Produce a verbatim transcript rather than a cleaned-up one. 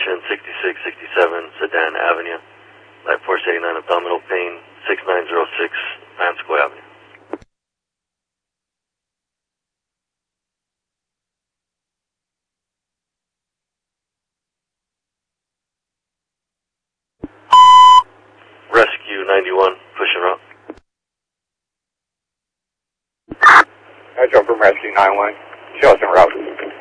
Location sixty-six sixty-seven Sedan Avenue. Light force eighty-nine abdominal pain, six nine zero six Mansco Avenue. Rescue ninety-one, pushing route. I jump from Rescue nine one, Shelton route.